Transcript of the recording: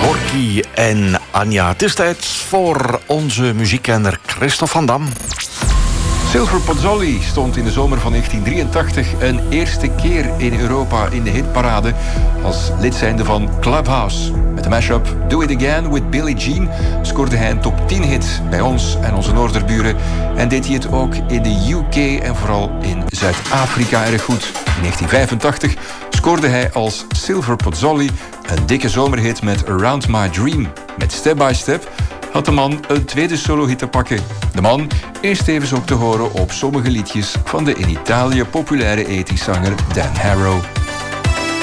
Gorky en Anja. Het is tijd voor onze muziekkenner Christophe van Dam. Silver Pozzoli stond in de zomer van 1983 een eerste keer in Europa in de hitparade als lid zijnde van Clubhouse. Met de mashup Do It Again with Billie Jean scoorde hij een top 10 hit bij ons en onze noorderburen en deed hij het ook in de UK en vooral in Zuid-Afrika erg goed. In 1985 scoorde hij als Silver Pozzoli een dikke zomerhit met Around My Dream. Met Step by Step had de man een tweede solohit te pakken. De man is tevens ook te horen op sommige liedjes van de in Italië populaire 80's zanger Dan Harrow.